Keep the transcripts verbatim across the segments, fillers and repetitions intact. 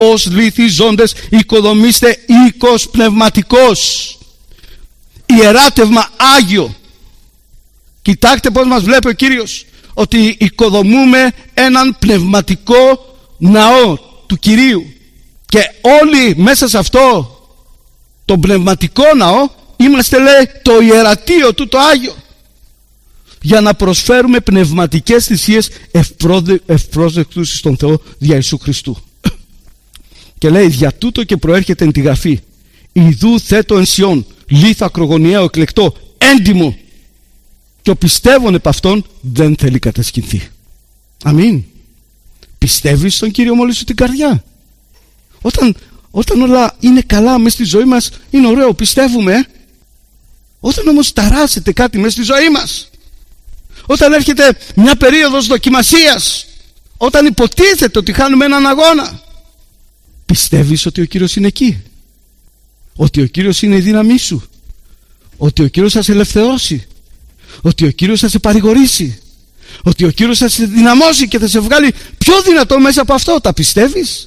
ως λίθοι ζώντες οικοδομήστε οίκος πνευματικός, ιεράτευμα Άγιο. Κοιτάξτε πώς μας βλέπει ο Κύριος, ότι οικοδομούμε έναν πνευματικό ναό του Κυρίου, και όλοι μέσα σε αυτό το πνευματικό ναό είμαστε, λέει, το ιερατείο του, το Άγιο, για να προσφέρουμε πνευματικές θυσίες ευπρόσδεκτους στον Θεό δια Ιησού Χριστού. Και λέει, δια τούτο και προέρχεται εν τη γραφή, ιδού θέτω εν Σιών λίθο ακρογωνιαίο εκλεκτό έντιμο, και ο πιστεύων επ' αυτόν δεν θέλει κατασκηνθεί. Αμήν. Πιστεύεις στον Κύριο με όλη σου την καρδιά? Όταν, όταν όλα είναι καλά μέσα στη ζωή μας, είναι ωραίο, πιστεύουμε. ε? Όταν όμως ταράσσεται κάτι μέσα στη ζωή μας, όταν έρχεται μια περίοδος δοκιμασίας, όταν υποτίθεται ότι χάνουμε έναν αγώνα, πιστεύεις ότι ο Κύριος είναι εκεί, ότι ο Κύριος είναι η δύναμή σου, ότι ο Κύριος θα σε ελευθερώσει, ότι ο Κύριος θα σε παρηγορήσει, ότι ο Κύριος θα σε δυναμώσει και θα σε βγάλει πιο δυνατό μέσα από αυτό? Τα πιστεύεις?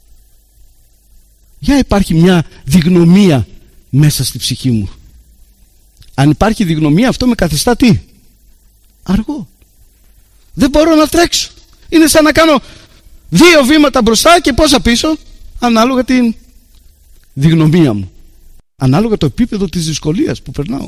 Για υπάρχει μια διγνωμία μέσα στη ψυχή μου. Αν υπάρχει διγνωμία, αυτό με καθιστά τι? Αργό. Δεν μπορώ να τρέξω. Είναι σαν να κάνω δύο βήματα μπροστά και πόσα πίσω, ανάλογα την διγνωμία μου, ανάλογα το επίπεδο της δυσκολίας που περνάω.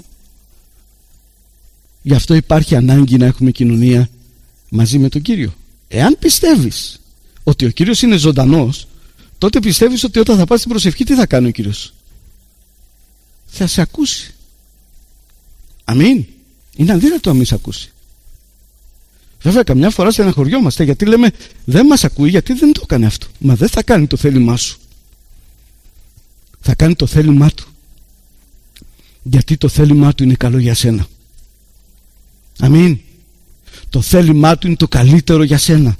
Γι' αυτό υπάρχει ανάγκη να έχουμε κοινωνία μαζί με τον Κύριο. Εάν πιστεύεις ότι ο Κύριος είναι ζωντανός, τότε πιστεύεις ότι όταν θα πας στην προσευχή, τι θα κάνει ο Κύριος? Θα σε ακούσει. Αμήν. Είναι αδύνατο να μην σε ακούσει. Βέβαια καμιά φορά στεναχωριόμαστε, γιατί λέμε δεν μας ακούει, γιατί δεν το έκανε αυτό. Μα δεν θα κάνει το θέλημά σου, θα κάνει το θέλημά του, γιατί το θέλημά του είναι καλό για σένα. Αμήν. Το θέλημά του είναι το καλύτερο για σένα.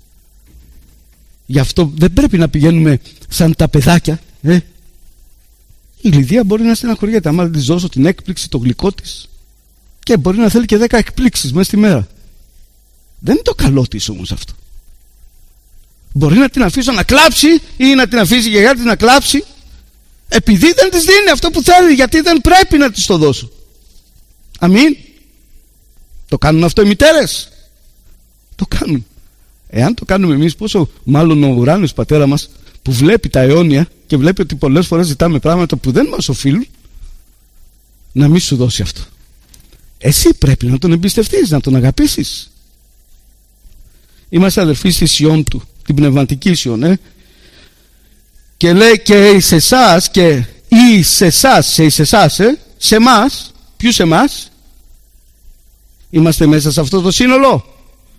Γι' αυτό δεν πρέπει να πηγαίνουμε σαν τα παιδάκια. ε? Η Λιδία μπορεί να στεναχωριέται, άμα της δώσω την έκπληξη, το γλυκό της, και μπορεί να θέλει και δέκα εκπλήξεις μέσα στη μέρα. Δεν είναι το καλό της όμως αυτό. Μπορεί να την αφήσω να κλάψει, ή να την αφήσει η γιαγιά της να κλάψει, επειδή δεν της δίνει αυτό που θέλει, γιατί δεν πρέπει να της το δώσω. Αμήν. Το κάνουν αυτό οι μητέρες? Το κάνουν. Εάν το κάνουμε εμείς, πόσο μάλλον ο ουράνιος πατέρα μας, που βλέπει τα αιώνια και βλέπει ότι πολλές φορές ζητάμε πράγματα που δεν μας οφείλουν, να μην σου δώσει αυτό. Εσύ πρέπει να τον εμπιστευτείς, να τον αγαπήσεις. Είμαστε αδερφοί στη Σιών του, την πνευματική Σιών, ε? Και λέει, και σε εσάς, και ή σε εσάς, σε σε εσάς, ε? σε εμάς. Ποιους εμάς? Είμαστε μέσα σε αυτό το σύνολο.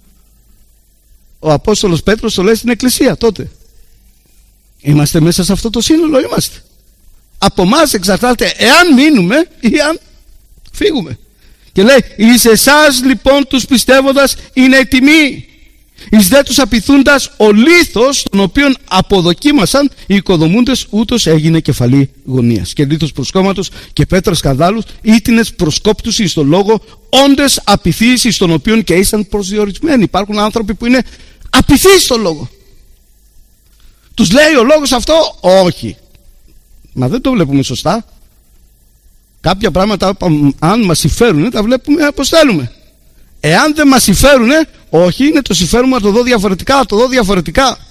Ο Απόστολος Πέτρος το λέει στην Εκκλησία τότε. Είμαστε μέσα σε αυτό το σύνολο, είμαστε. Από εμάς εξαρτάται εάν μείνουμε ή αν φύγουμε. Και λέει, εις εσάς λοιπόν τους πιστεύοντας είναι η τιμή, εις δε τους απειθούντας ο λίθος, τον οποίον αποδοκίμασαν οι οικοδομούντες, ούτως έγινε κεφαλή γωνίας. Και λίθος προσκόμματος και πέτρα σκανδάλους, ήτινες προσκόπτους εις το λόγο, όντες απειθείς εις τον οποίον και ήσαν προσδιορισμένοι. Υπάρχουν άνθρωποι που είναι απειθείς στο λόγο. Τους λέει ο λόγος αυτό? Όχι. Μα δεν το βλέπουμε σωστά. Κάποια πράγματα, αν μας συμφέρουν, τα βλέπουμε όπως θέλουμε. Εάν δεν μας συμφέρουν, όχι, είναι το συμφέρον να το δω διαφορετικά, να το δω διαφορετικά.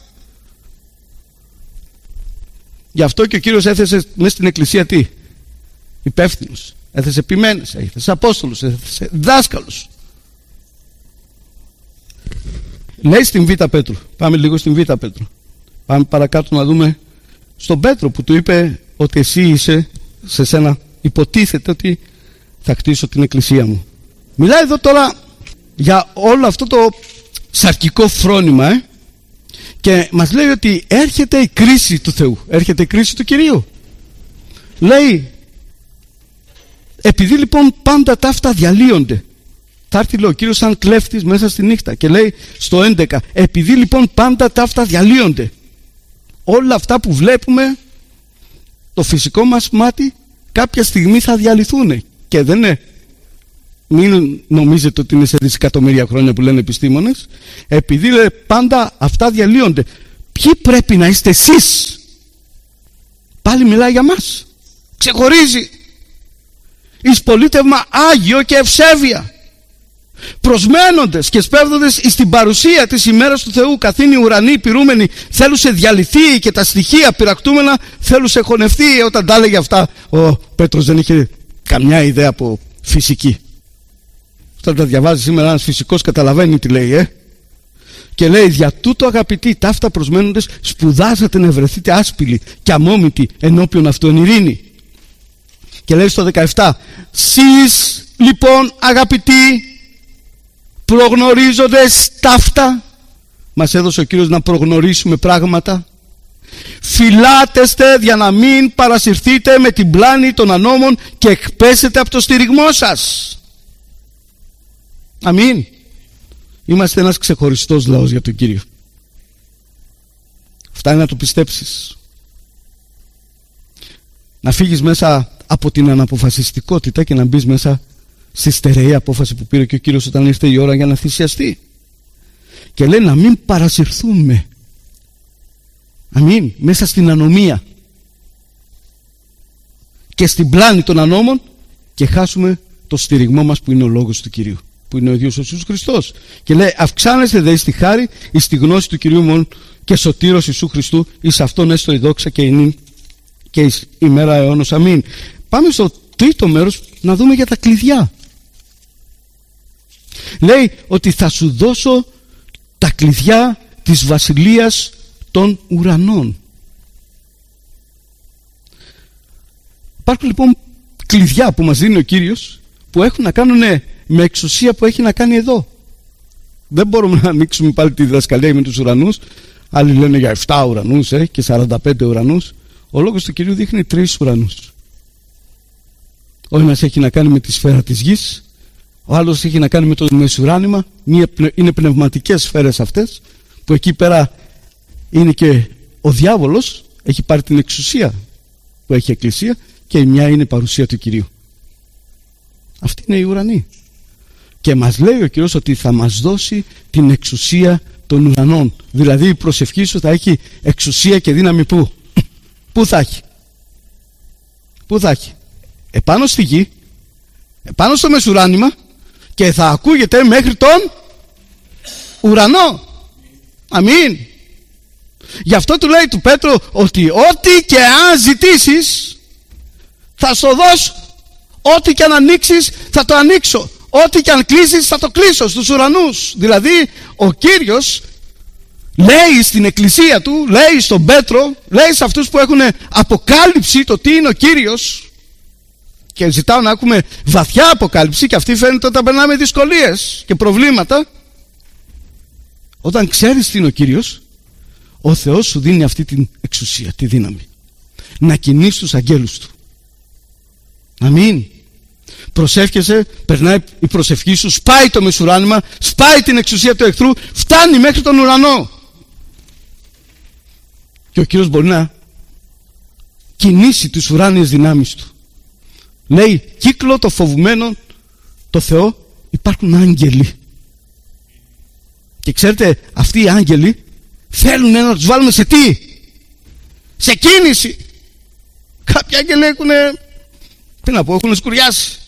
Γι' αυτό και ο Κύριος έθεσε μέσα στην Εκκλησία τι? Υπεύθυνους. Έθεσε ποιμένες, έθεσε απόστολους, έθεσε δάσκαλους. Λέει στην Β' Πέτρου, πάμε λίγο στην Β' Πέτρου. Πάμε παρακάτω να δούμε στον Πέτρο που του είπε ότι εσύ είσαι, σε σένα υποτίθεται ότι θα χτίσω την εκκλησία μου. Μιλάει εδώ τώρα για όλο αυτό το σαρκικό φρόνημα, ε? Και μας λέει ότι έρχεται η κρίση του Θεού, έρχεται η κρίση του Κυρίου. Λέει, επειδή λοιπόν πάντα τα αυτά διαλύονται, θα έρθει, λέει, ο Κύριος σαν κλέφτης μέσα στη νύχτα. Και λέει στο έντεκα, επειδή λοιπόν πάντα τα αυτά διαλύονται, όλα αυτά που βλέπουμε, το φυσικό μας μάτι κάποια στιγμή θα διαλυθούν. Και δεν είναι, μην νομίζετε ότι είναι σε δισεκατομμύρια χρόνια που λένε επιστήμονες. Επειδή, λέει, πάντα αυτά διαλύονται, Ποιοι πρέπει να είστε εσείς? Πάλι μιλάει για μας. Ξεχωρίζει. Εις πολίτευμα άγιο και ευσέβεια, προσμένοντες και σπέβδοντες εις την παρουσία της ημέρας του Θεού, καθήν οι ουρανοί πυρούμενοι θέλουσε διαλυθεί και τα στοιχεία πυρακτούμενα θέλουσε χωνευτεί. Όταν τα έλεγε αυτά ο Πέτρος δεν είχε καμιά ιδέα από φυσική. Όταν τα διαβάζει σήμερα ένας φυσικός καταλαβαίνει τι λέει, ε? Και λέει, δια τούτο αγαπητοί ταύτα προσμένοντες σπουδάζατε να βρεθείτε άσπηλοι και αμόμητοι ενώπιον αυτού εν ειρήνη. Και λέει στο δεκαεπτά, σεις λοιπόν αγαπητοί προγνωρίζοντες ταύτα, μας έδωσε ο Κύριος να προγνωρίσουμε πράγματα, φυλάτεστε για να μην παρασυρθείτε με την πλάνη των ανώμων και εκπέσετε από το στηριγμό σας. Αμήν. Είμαστε ένας ξεχωριστός λαός για τον Κύριο. Φτάνει να το πιστέψεις. Να φύγεις μέσα από την αναποφασιστικότητα και να μπεις μέσα στη στερεή απόφαση που πήρε και ο Κύριος όταν ήρθε η ώρα για να θυσιαστεί. Και λέει να μην παρασυρθούμε. Αμήν. Μέσα στην ανομία και στην πλάνη των ανώμων και χάσουμε το στηριγμό μας που είναι ο λόγος του Κυρίου, που είναι ο ίδιος ο Ιησούς Χριστός. Και λέει, αυξάνεστε δε στη χάρη εις τη γνώση του Κυρίου μόνο και σωτήρος Ιησού Χριστού, εις αυτόν έστω η δόξα και η και εις ημέρα αιώνος. Αμήν. Πάμε στο τρίτο μέρος να δούμε για τα κλειδιά. Λέει ότι θα σου δώσω τα κλειδιά της βασιλείας των ουρανών. Υπάρχουν λοιπόν κλειδιά που μας δίνει ο Κύριος που έχουν να κάνουν με εξουσία που έχει να κάνει εδώ. Δεν μπορούμε να ανοίξουμε πάλι τη διδασκαλία με τους ουρανούς. Άλλοι λένε για επτά ουρανούς ε, και σαράντα πέντε ουρανούς. Ο λόγος του Κυρίου δείχνει τρεις ουρανούς. Ο ένας έχει να κάνει με τη σφαίρα της γης, ο άλλος έχει να κάνει με το μεσουράνημα. Είναι πνευματικές σφαίρες αυτές, που εκεί πέρα είναι και ο διάβολος, έχει πάρει την εξουσία που έχει η Εκκλησία, και η μια είναι η παρουσία του Κυρίου. Αυτή είναι η ουρανή. Και μας λέει ο Κύριος ότι θα μας δώσει την εξουσία των ουρανών. Δηλαδή η προσευχή σου θα έχει εξουσία και δύναμη πού? Πού θα έχει? Πού θα έχει? Επάνω στη γη, επάνω στο μεσουράνημα, και θα ακούγεται μέχρι τον ουρανό. Αμήν. Γι' αυτό του λέει του Πέτρου ότι ό,τι και αν ζητήσεις θα σου δώσω, ό,τι και αν ανοίξεις θα το ανοίξω, ό,τι και αν κλείσεις θα το κλείσω στους ουρανούς. Δηλαδή ο Κύριος λέει στην εκκλησία του, λέει στον Πέτρο, λέει σε αυτούς που έχουν αποκάλυψη το τι είναι ο Κύριος, και ζητάω να έχουμε βαθιά αποκάλυψη, και αυτή φαίνεται όταν περνάμε δυσκολίες και προβλήματα. Όταν ξέρεις τι είναι ο Κύριος, ο Θεός σου δίνει αυτή την εξουσία, τη δύναμη να κινείς τους αγγέλους του. Αμήν. Προσεύχεσαι, περνάει η προσευχή σου, σπάει το μεσουράνημα, σπάει την εξουσία του εχθρού, φτάνει μέχρι τον ουρανό. Και ο Κύριος μπορεί να κινήσει τις ουράνιες δυνάμεις του. Λέει, κύκλο το φοβουμένο το Θεό υπάρχουν άγγελοι. Και ξέρετε, αυτοί οι άγγελοι θέλουν να τους βάλουμε σε τι? Σε κίνηση. Κάποιοι άγγελοι έχουν, τι να πω, έχουν σκουριάσει.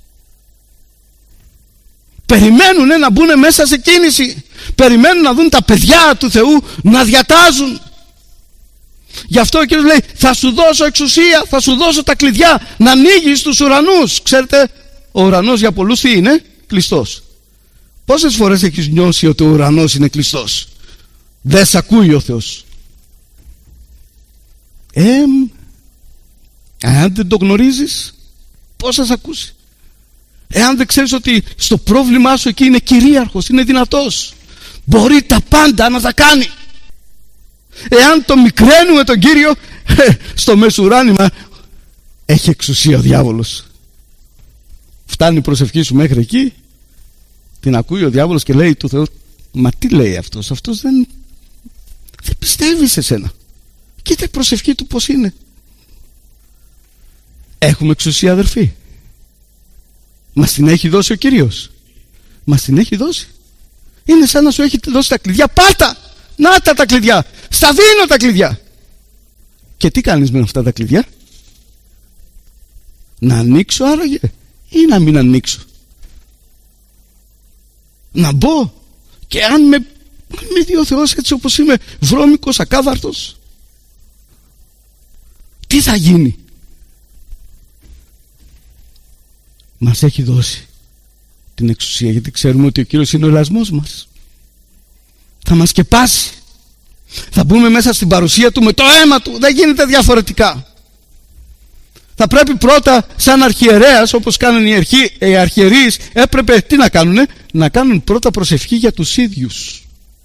Περιμένουν να μπουν μέσα σε κίνηση. Περιμένουν να δουν τα παιδιά του Θεού να διατάζουν. Γι' αυτό ο Κύριος λέει, θα σου δώσω εξουσία, θα σου δώσω τα κλειδιά να ανοίγεις τους ουρανούς. Ξέρετε, ο ουρανός για πολλούς τι είναι? Κλειστός. Πόσες φορές έχεις νιώσει ότι ο ουρανός είναι κλειστός? Δεν σ' ακούει ο Θεός. Ε, αν δεν το γνωρίζεις, πώς θα σ' ακούσει? Εάν δεν ξέρεις ότι στο πρόβλημά σου εκεί είναι κυρίαρχος, είναι δυνατός, μπορεί τα πάντα να τα κάνει. Εάν το μικραίνουμε τον Κύριο, στο μεσουράνημα έχει εξουσία ο διάβολος. Φτάνει η προσευχή σου μέχρι εκεί, την ακούει ο διάβολος και λέει του Θεού, μα τι λέει αυτός? Αυτός δεν, δεν πιστεύει σε σένα. Κοίτα η προσευχή του πως είναι. Έχουμε εξουσία, αδερφοί. Μας την έχει δώσει ο Κύριος. Μας την έχει δώσει. Είναι σαν να σου έχει δώσει τα κλειδιά. Πάτα! Να τα τα κλειδιά. Στα δίνω τα κλειδιά. Και τι κάνεις με αυτά τα κλειδιά? Να ανοίξω άραγε ή να μην ανοίξω? Να μπω και αν με, με δει ο Θεός έτσι όπως είμαι, βρώμικος, ακάβαρτος, τι θα γίνει? Μας έχει δώσει την εξουσία, γιατί ξέρουμε ότι ο Κύριος είναι ο ελασμός μας. Θα μας σκεπάσει. Θα μπούμε μέσα στην παρουσία Του με το αίμα Του. Δεν γίνεται διαφορετικά. Θα πρέπει πρώτα σαν αρχιερέας, όπως κάνουν οι, αρχι, οι αρχιερείς, έπρεπε τι να κάνουνε? Να κάνουν πρώτα προσευχή για τους ίδιους.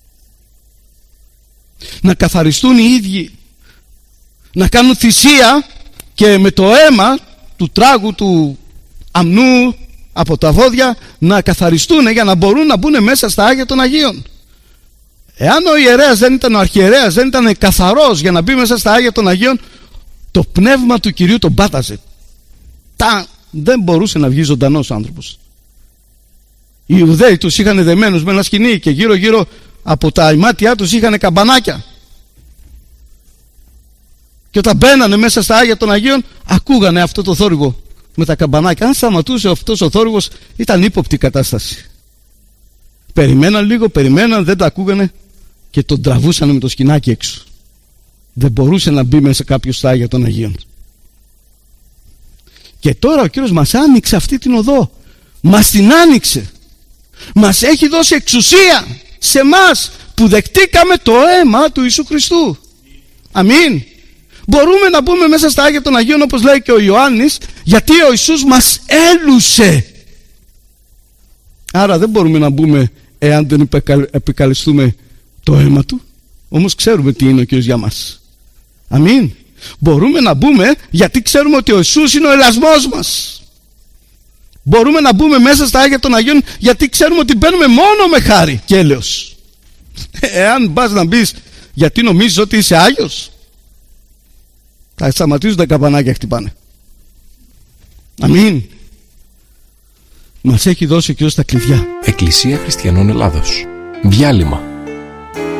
Να καθαριστούν οι ίδιοι. Να κάνουν θυσία και με το αίμα του τράγου του αμνού από τα βόδια να καθαριστούν για να μπορούν να μπουν μέσα στα Άγια των Αγίων. Εάν ο ιερέας δεν ήταν, ο αρχιερέας δεν ήταν καθαρός για να μπει μέσα στα Άγια των Αγίων, το πνεύμα του Κυρίου τον πάταζε. Τα, δεν μπορούσε να βγει ζωντανός ο άνθρωπος. Οι Ιουδαίοι τους είχαν δεμένους με ένα σκοινί και γύρω γύρω από τα ημάτια τους είχαν καμπανάκια. Και όταν μπαίνανε μέσα στα Άγια των Αγίων, ακούγανε αυτό το θόρυβο με τα καμπανάκια. Αν σταματούσε αυτός ο θόρυβος, ήταν ύποπτη κατάσταση. Περιμέναν λίγο, περιμέναν, δεν τα ακούγανε και τον τραβούσαν με το σκηνάκι έξω. Δεν μπορούσε να μπει μέσα κάποιος στα Άγια των Αγίων. Και τώρα ο Κύριος μας άνοιξε αυτή την οδό. Μας την άνοιξε. Μας έχει δώσει εξουσία σε εμάς που δεκτήκαμε το αίμα του Ιησού Χριστού. Αμήν. Μπορούμε να μπούμε μέσα στα Άγια των Αγίων, όπως λέει και ο Ιωάννης, γιατί ο Ιησούς μας έλουσε. Άρα δεν μπορούμε να μπούμε εάν δεν επικαλεστούμε το αίμα Του. Όμως ξέρουμε τι είναι ο Κύριος για μας. Αμήν. Μπορούμε να μπούμε γιατί ξέρουμε ότι ο Ιησούς είναι ο ελασμός μας. Μπορούμε να μπούμε μέσα στα Άγια των Αγίων γιατί ξέρουμε ότι μπαίνουμε μόνο με χάρη και έλεος. Εάν πας να μπεις γιατί νομίζεις ότι είσαι Άγιος, θα σταματήσουν τα καμπανάκια, χτυπάνε. Αμήν. Μας έχει δώσει ο Κύριος τα κλειδιά. Εκκλησία Χριστιανών Ελλάδος. Διάλειμμα.